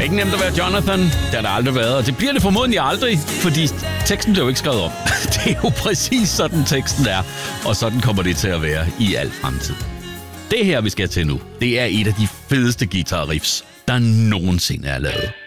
Ikke nemt at være Jonathan. Det har der aldrig været, og det bliver det formodentlig aldrig, fordi teksten bliver jo ikke skrevet om. Det er jo præcis sådan teksten er, og sådan kommer det til at være i al fremtid. Det her, vi skal til nu, det er et af de fedeste guitar riffs, der nogensinde er lavet.